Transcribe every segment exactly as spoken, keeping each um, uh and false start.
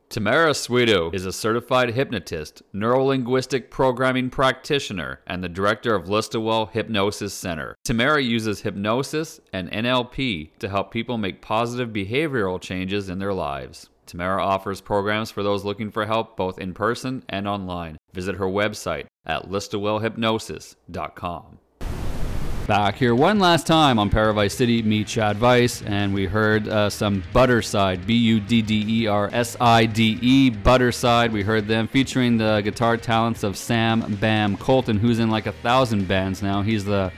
Tamara Sweeto is a certified hypnotist, neurolinguistic programming practitioner, and the director of Listowel Hypnosis Center. Tamara uses hypnosis and N L P to help people make positive behavioral changes in their lives. Tamara offers programs for those looking for help both in person and online. Visit her website at listowel hypnosis dot com. Back here one last time on Paradise City, me, Chad Weiss, and we heard uh, some Butterside, B U D D E R S I D E, Butterside. We heard them featuring the guitar talents of Sam Bam Colton, who's in like a thousand bands now. He's the,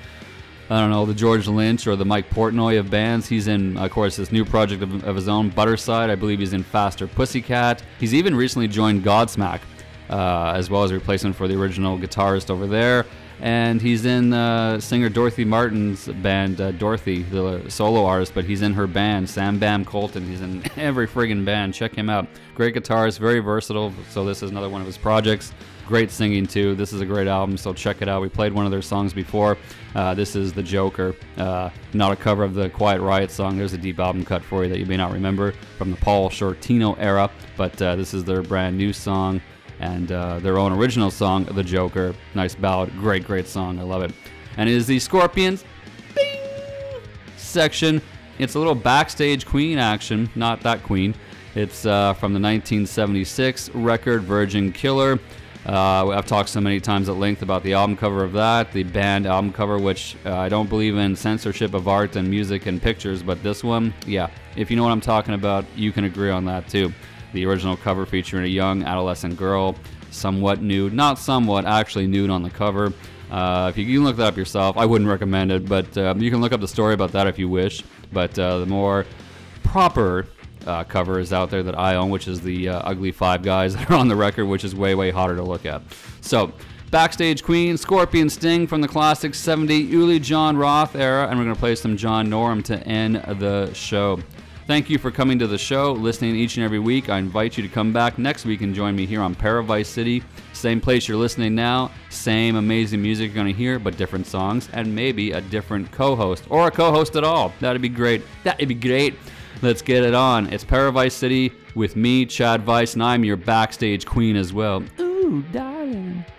I don't know, the George Lynch or the Mike Portnoy of bands. He's in, of course, this new project of, of his own, Butterside. I believe he's in Faster Pussycat. He's even recently joined Godsmack, uh, as well as a replacement for the original guitarist over there. And he's in uh, singer Dorothy Martin's band, uh, Dorothy, the solo artist, but he's in her band, Sam Bam Colton. He's in every friggin' band. Check him out. Great guitarist, very versatile. So this is another one of his projects. Great singing, too. This is a great album, so check it out. We played one of their songs before. Uh, this is The Joker, uh, not a cover of the Quiet Riot song. There's a deep album cut for you that you may not remember from the Paul Shortino era, but uh, this is their brand new song. And uh, their own original song, The Joker. Nice ballad. Great, great song. I love it. And it is the Scorpions Bing! section. It's a little backstage Queen action. Not that Queen. It's uh, from the nineteen seventy-six record, Virgin Killer. Uh, I've talked so many times at length about the album cover of that, the band album cover, which uh, I don't believe in censorship of art and music and pictures, but this one, yeah. If you know what I'm talking about, you can agree on that too. The original cover featuring a young adolescent girl, somewhat nude, not somewhat, actually nude on the cover. Uh, if you, you can look that up yourself, I wouldn't recommend it, but uh, you can look up the story about that if you wish. But uh, the more proper uh, cover is out there that I own, which is the uh, ugly five guys that are on the record, which is way, way hotter to look at. So, Backstage Queen, Scorpion Sting from the classic seventy Uli John Roth era, and we're going to play some John Norum to end the show. Thank you for coming to the show, listening each and every week. I invite you to come back next week and join me here on Paradise City. Same place you're listening now, same amazing music you're going to hear, but different songs, and maybe a different co-host, or a co-host at all. That'd be great. That'd be great. Let's get it on. It's Paradise City with me, Chad Weiss, and I'm your backstage queen as well. Ooh, darling.